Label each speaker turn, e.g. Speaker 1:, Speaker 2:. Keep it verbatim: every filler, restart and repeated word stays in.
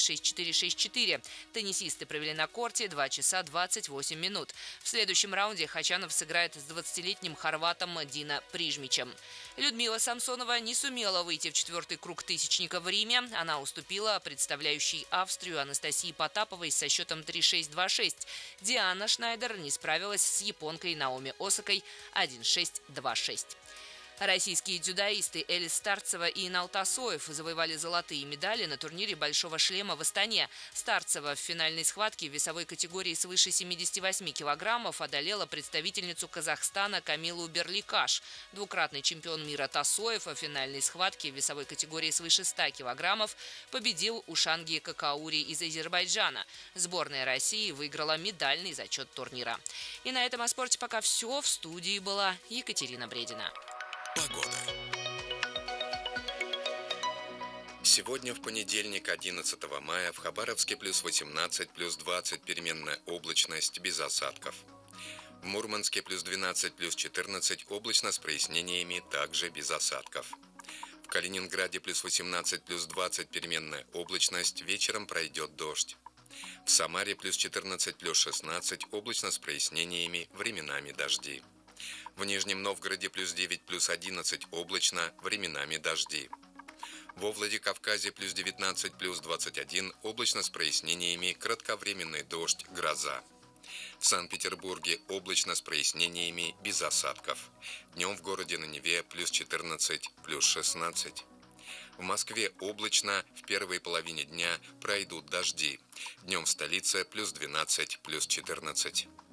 Speaker 1: шесть четыре шесть четыре. Теннисисты провели на корте два часа двадцать восемь минут. В следующем раунде Хачанов сыграет с двадцатилетним хорватом Дино Прижмичем. Людмила Самсонова не сумела выйти в четвертый круг тысячника в Риме. Она уступила представляющей Австрию Анастасии Потаповой со счетом три шесть два шесть. Диана Шнайдер не справилась с японкой Наоми Осакой один шесть два шесть. Российские дзюдоисты Элис Старцева и Инал Тасоев завоевали золотые медали на турнире «Большого шлема» в Астане. Старцева в финальной схватке в весовой категории свыше семидесяти восьми килограммов одолела представительницу Казахстана Камилу Берликаш. Двукратный чемпион мира Тасоев в финальной схватке в весовой категории свыше ста килограммов победил Ушанги Какаури из Азербайджана. Сборная России выиграла медальный зачет турнира. И на этом о спорте пока все. В студии была Екатерина Бредина.
Speaker 2: Погода. Сегодня в понедельник, одиннадцатого мая, в Хабаровске плюс восемнадцать, плюс двадцать, переменная облачность, без осадков. В Мурманске плюс двенадцать, плюс четырнадцать, облачно с прояснениями, также без осадков. В Калининграде плюс восемнадцать, плюс двадцать, переменная облачность, вечером пройдет дождь. В Самаре плюс четырнадцать, плюс шестнадцать, облачно с прояснениями, временами дожди. В Нижнем Новгороде плюс девять, плюс одиннадцать, облачно, временами дожди. Во Владикавказе плюс девятнадцать, плюс двадцать один, облачно с прояснениями, кратковременный дождь, гроза. В Санкт-Петербурге облачно с прояснениями, без осадков. Днем в городе на Неве плюс четырнадцать, плюс шестнадцать. В Москве облачно, в первой половине дня пройдут дожди. Днем в столице плюс двенадцать, плюс четырнадцать.